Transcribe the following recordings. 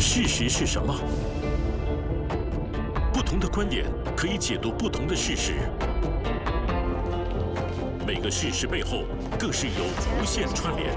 事实是什么？不同的观点可以解读不同的事实。每个事实背后更是有无限串联。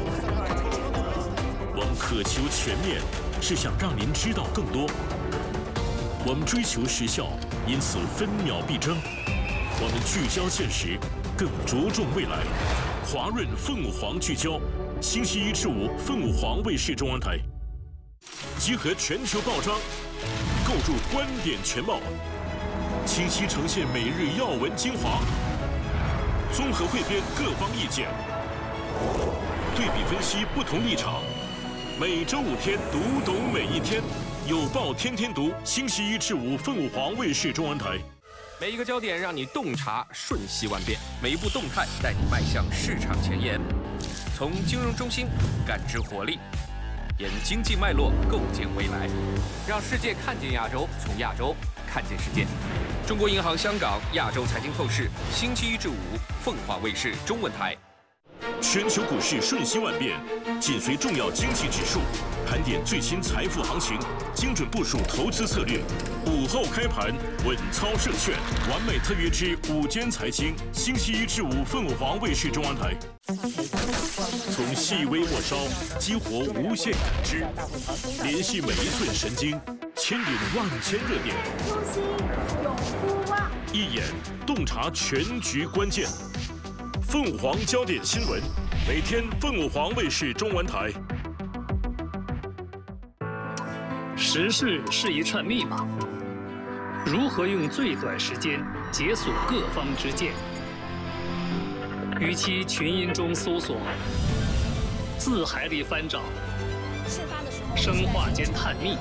我们渴求全面，是想让您知道更多。我们追求时效，因此分秒必争。我们聚焦现实，更着重未来。华润凤凰聚焦，星期一至五，凤凰卫视中文台。集合全球报章，构筑观点全貌，清晰呈现每日要闻精华，综合汇编各方意见，对比分析不同立场。每周5天，读懂每一天。有报天天读，星期一至五，凤凰卫视中文台。 每一个焦点让你洞察瞬息万变，每一步动态带你迈向市场前沿。从金融中心感知活力，沿经济脉络构建未来，让世界看见亚洲，从亚洲看见世界。中国银行香港亚洲财经透视，星期一至五，凤凰卫视中文台。 全球股市瞬息万变，紧随重要经济指数，盘点最新财富行情，精准部署投资策略。午后开盘，稳操胜券，完美特约之午间财经，星期一至五，凤凰卫视中文台。从细微末梢激活无限感知，联系每一寸神经，牵引万千热点。 初心永不忘， 一眼洞察全局关键。凤凰焦点新闻，每天凤凰卫视中文台。 时事是一串密码，如何用最短时间解锁各方之见？与其群音中搜索，字海里翻找，生化间探秘，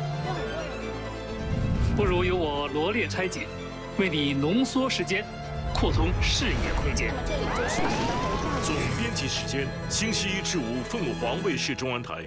不如由我罗列拆解，为你浓缩时间，扩充视野空间。 总编辑时间，星期一至五，凤凰卫视中文台。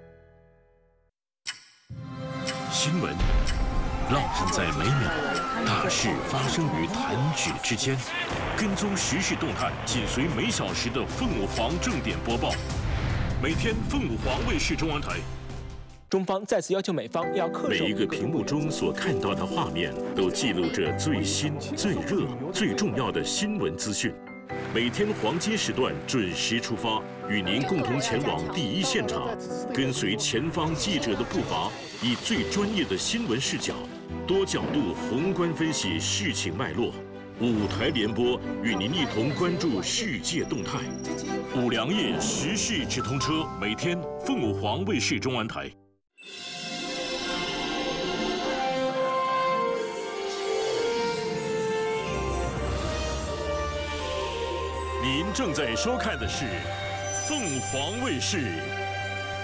新闻烙印在每秒，大事发生于弹指之间。跟踪时事动态，紧随每小时的凤凰正点播报。每天凤凰卫视中文台。 中方再次要求美方要恪守每一个屏幕中所看到的画面，都记录着最新、最热、最重要的新闻资讯。每天黄金时段准时出发，与您共同前往第一现场，跟随前方记者的步伐，以最专业的新闻视角，多角度宏观分析事情脉络。5台联播，与您一同关注世界动态。5粮液时事直通车，每天凤凰卫视中文台。您正在收看的是凤凰卫视